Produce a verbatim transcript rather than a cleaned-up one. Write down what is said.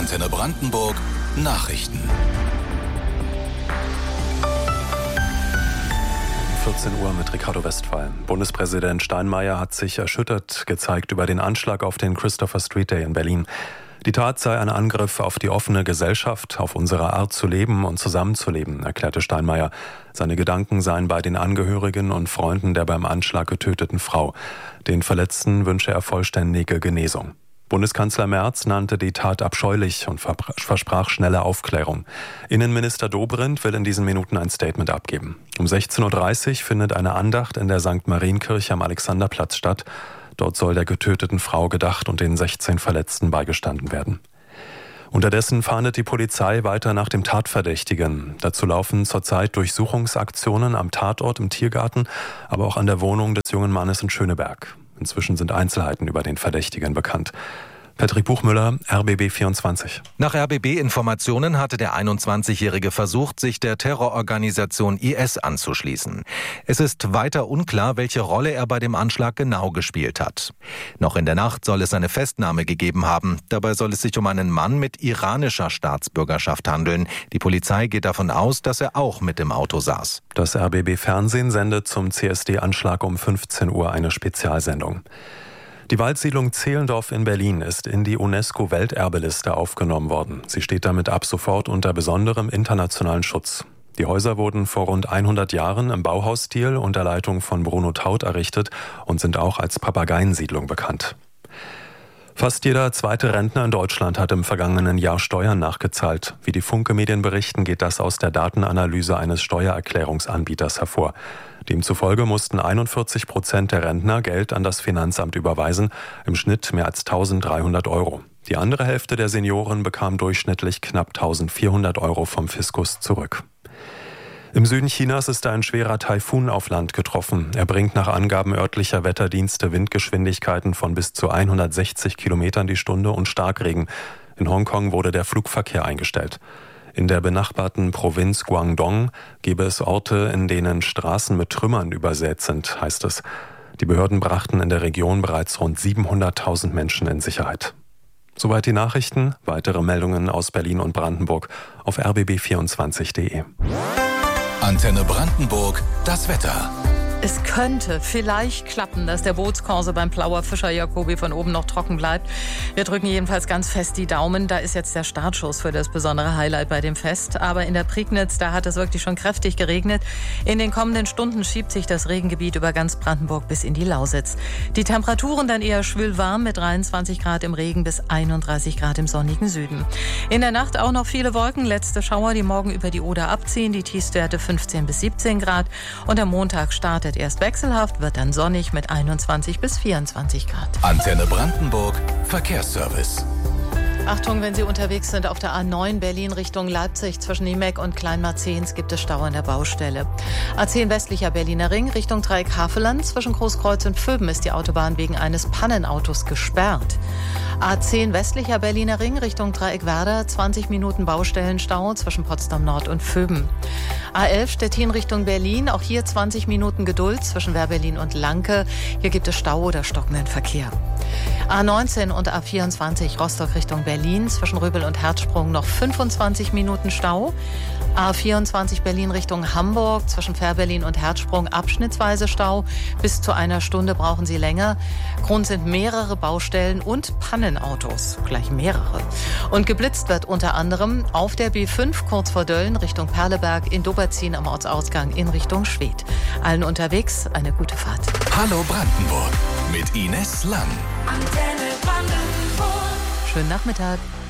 Antenne Brandenburg Nachrichten. vierzehn Uhr mit Ricardo Westphal. Bundespräsident Steinmeier hat sich erschüttert gezeigt über den Anschlag auf den Christopher Street Day in Berlin. Die Tat sei ein Angriff auf die offene Gesellschaft, auf unsere Art zu leben und zusammenzuleben, erklärte Steinmeier. Seine Gedanken seien bei den Angehörigen und Freunden der beim Anschlag getöteten Frau. Den Verletzten wünsche er vollständige Genesung. Bundeskanzler Merz nannte die Tat abscheulich und versprach schnelle Aufklärung. Innenminister Dobrindt will in diesen Minuten ein Statement abgeben. Um sechzehn Uhr dreißig findet eine Andacht in der Sankt Marienkirche am Alexanderplatz statt. Dort soll der getöteten Frau gedacht und den sechzehn Verletzten beigestanden werden. Unterdessen fahndet die Polizei weiter nach dem Tatverdächtigen. Dazu laufen zurzeit Durchsuchungsaktionen am Tatort im Tiergarten, aber auch an der Wohnung des jungen Mannes in Schöneberg. Inzwischen sind Einzelheiten über den Verdächtigen bekannt. Patrick Buchmüller, R B B vierundzwanzig. Nach R B B-Informationen hatte der einundzwanzigjährige versucht, sich der Terrororganisation I S anzuschließen. Es ist weiter unklar, welche Rolle er bei dem Anschlag genau gespielt hat. Noch in der Nacht soll es eine Festnahme gegeben haben. Dabei soll es sich um einen Mann mit iranischer Staatsbürgerschaft handeln. Die Polizei geht davon aus, dass er auch mit dem Auto saß. Das R B B-Fernsehen sendet zum C S D-Anschlag um fünfzehn Uhr eine Spezialsendung. Die Waldsiedlung Zehlendorf in Berlin ist in die UNESCO-Welterbeliste aufgenommen worden. Sie steht damit ab sofort unter besonderem internationalen Schutz. Die Häuser wurden vor rund hundert Jahren im Bauhausstil unter Leitung von Bruno Taut errichtet und sind auch als Papageiensiedlung bekannt. Fast jeder zweite Rentner in Deutschland hat im vergangenen Jahr Steuern nachgezahlt. Wie die Funke-Medien berichten, geht das aus der Datenanalyse eines Steuererklärungsanbieters hervor. Demzufolge mussten einundvierzig Prozent der Rentner Geld an das Finanzamt überweisen, im Schnitt mehr als eintausenddreihundert Euro. Die andere Hälfte der Senioren bekam durchschnittlich knapp eintausendvierhundert Euro vom Fiskus zurück. Im Süden Chinas ist ein schwerer Taifun auf Land getroffen. Er bringt nach Angaben örtlicher Wetterdienste Windgeschwindigkeiten von bis zu hundertsechzig Kilometern die Stunde und Starkregen. In Hongkong wurde der Flugverkehr eingestellt. In der benachbarten Provinz Guangdong gebe es Orte, in denen Straßen mit Trümmern übersät sind, heißt es. Die Behörden brachten in der Region bereits rund siebenhunderttausend Menschen in Sicherheit. Soweit die Nachrichten. Weitere Meldungen aus Berlin und Brandenburg auf r b b vierundzwanzig punkt d e. Antenne Brandenburg, das Wetter. Es könnte vielleicht klappen, dass der Bootskorse beim Plauer Fischer Jacobi von oben noch trocken bleibt. Wir drücken jedenfalls ganz fest die Daumen. Da ist jetzt der Startschuss für das besondere Highlight bei dem Fest. Aber in der Prignitz, da hat es wirklich schon kräftig geregnet. In den kommenden Stunden schiebt sich das Regengebiet über ganz Brandenburg bis in die Lausitz. Die Temperaturen dann eher schwülwarm mit dreiundzwanzig Grad im Regen bis einunddreißig Grad im sonnigen Süden. In der Nacht auch noch viele Wolken, letzte Schauer, die morgen über die Oder abziehen. Die Tiefstwerte fünfzehn bis siebzehn Grad. Und am Montag startet erst wechselhaft, wird dann sonnig mit einundzwanzig bis vierundzwanzig Grad. Antenne Brandenburg, Verkehrsservice. Achtung, wenn Sie unterwegs sind auf der A neun Berlin Richtung Leipzig zwischen Niemek und Kleinmarzehns gibt es Stau an der Baustelle. A zehn westlicher Berliner Ring Richtung Dreieck Havelland zwischen Großkreuz und Vöben ist die Autobahn wegen eines Pannenautos gesperrt. A zehn westlicher Berliner Ring Richtung Dreieck Werder zwanzig Minuten Baustellenstau zwischen Potsdam Nord und Vöben. A elf Stettin Richtung Berlin, auch hier zwanzig Minuten Geduld zwischen Wehrberlin und Lanke. Hier gibt es Stau oder stockenden Verkehr. A neunzehn und A vierundzwanzig Rostock Richtung Berlin zwischen Röbel und Herzsprung noch fünfundzwanzig Minuten Stau. A vierundzwanzig Berlin Richtung Hamburg zwischen Fährberlin und Herzsprung abschnittsweise Stau. Bis zu einer Stunde brauchen Sie länger. Grund sind mehrere Baustellen und Pannenautos. Gleich mehrere. Und geblitzt wird unter anderem auf der B fünf kurz vor Dölln Richtung Perleberg, in Doberzin am Ortsausgang in Richtung Schwedt. Allen unterwegs eine gute Fahrt. Hallo Brandenburg mit Ines Lang. Antenne Brandenburg. Schönen Nachmittag.